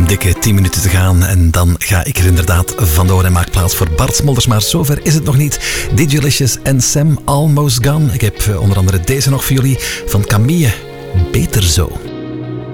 dikke 10 minuten te gaan en dan ga ik er inderdaad vandoor en maak plaats voor Bart Smolders. Maar zover is het nog niet. Digilicious en Sam, Almost Gone. Ik heb onder andere deze nog voor jullie van Camille. Beter zo.